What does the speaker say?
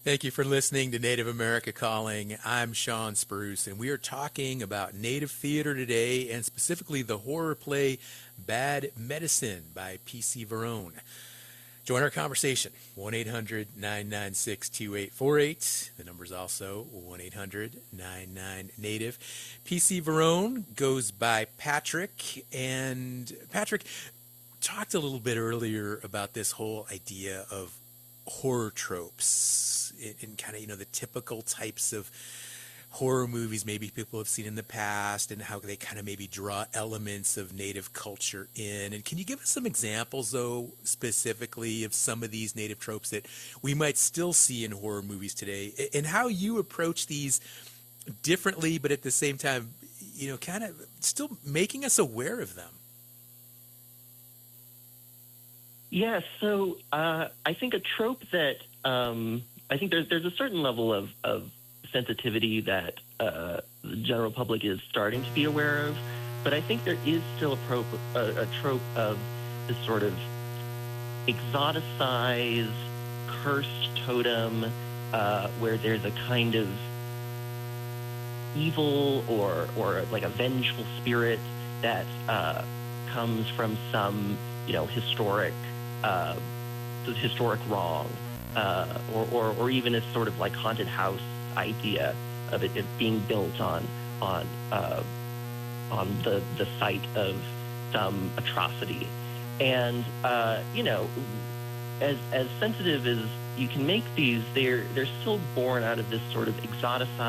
Thank you for listening to Native America Calling. I'm Sean Spruce, and we are talking about Native theater today, and specifically the horror play Bad Medicine by P.C. Varone. Join our conversation, 1-800-996-2848. The number is also 1-800-99-NATIVE. P.C. Varone goes by Patrick, and Patrick talked a little bit earlier about this whole idea of horror tropes and kind of, the typical types of horror movies maybe people have seen in the past and how they kind of maybe draw elements of Native culture in. And can you give us some examples, though, specifically of some of these Native tropes that we might still see in horror movies today, and how you approach these differently, but at the same time, kind of still making us aware of them? Yeah, so I think a trope that I think there's a certain level of sensitivity that the general public is starting to be aware of, but I think there is still a trope of this sort of exoticized, cursed totem where there's a kind of evil or like a vengeful spirit that comes from some historic wrong, or even a sort of like haunted house idea of it being built on the site of some atrocity. And as sensitive as you can make these, they're still born out of this sort of exoticized